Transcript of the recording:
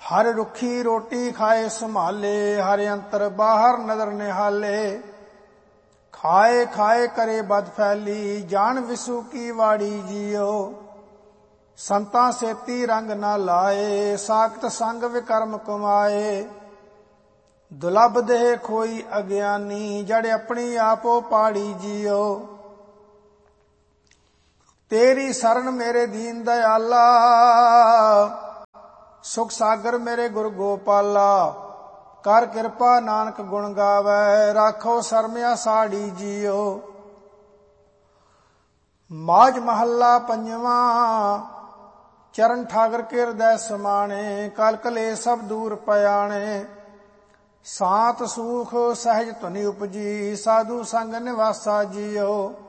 ਹਰ ਰੁੱਖੀ ਰੋਟੀ ਖਾਏ ਸੰਭਾਲੇ, ਹਰ ਅੰਤਰ ਬਾਹਰ ਨਦਰ ਨਿਹਾਲੇ। ਖਾਏ ਖਾਏ ਕਰੇ ਬਦ ਫੈਲੀ, ਜਾਣ ਵਿਸੂ ਕੀ ਵਾੜੀ ਜੀਓ। ਸੰਤਾਂ ਸੇਤੀ ਰੰਗ ਨਾ ਲਾਏ, ਸਾਖਤ ਸੰਗ ਵਿਕਰਮ ਕਮਾਏ। ਦੁਲਭ ਦੇਹ ਖੋਈ ਅਗਿਆਨੀ, ਜੜ ਆਪਣੀ ਆਪੋ ਪਾੜੀ ਜੀਓ। ਤੇਰੀ ਸਰਣ ਮੇਰੇ ਦੀਨ ਦਇਆਲਾ, ਸੁਖ ਸਾਗਰ ਮੇਰੇ ਗੁਰ ਗੋਪਾਲਾ। ਕਰ ਕਿਰਪਾ ਨਾਨਕ ਗੁਣ ਗਾਵੈ, ਰਾਖੋ ਸਰਮਿਆ ਸਾੜੀ ਜੀਓ। ਮਾਝ ਮਹੱਲਾ ਪੰਜਵਾਂ। ਚਰਨ ਠਾਕਰ ਕੇ ਹਿਰਦੈ ਸਮਾਣੇ, ਕਲ ਕਲੇਸ਼ ਸਭ ਦੂਰ ਪਿਆਣੇ। ਸਾਤ ਸੂਖ ਸਹਿਜ ਧੁਨੀ ਉਪਜੀ, ਸਾਧੂ ਸੰਗ ਨਿਵਾਸਾ ਜੀਓ।